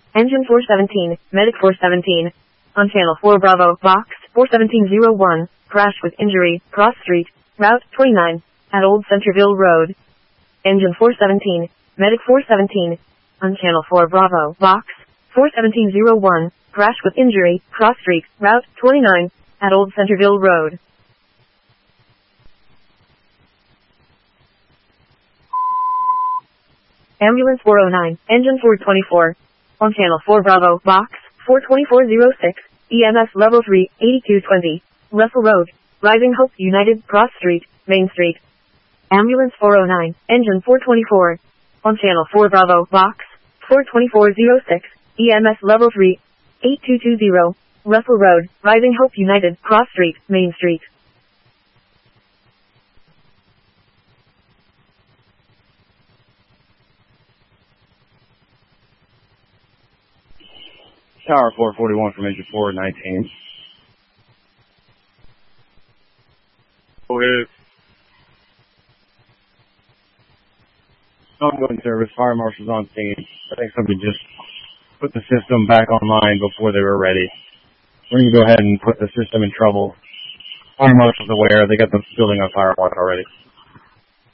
Engine 417, Medic 417. On Channel 4 Bravo, Box 41701, crash with injury, cross street, Route 29, at Old Centerville Road. Engine 417, Medic 417. On Channel 4 Bravo, Box 41701, crash with injury, cross street, Route 29, at Old Centerville Road. Ambulance 409, Engine 424. On Channel 4 Bravo, Box 42406, EMS Level 3, 8220, Russell Road, Rising Hope United, Cross Street, Main Street. Ambulance 409, Engine 424. On Channel 4 Bravo, Box 42406, EMS Level 3, 8220, Russell Road, Rising Hope United, Cross Street, Main Street. Tower 441 from Engine 419. Go ahead. Ongoing service, fire marshals on scene. I think somebody just put the system back online before they were ready. We're going to go ahead and put the system in trouble. Fire marshals aware, they got the building on fire already.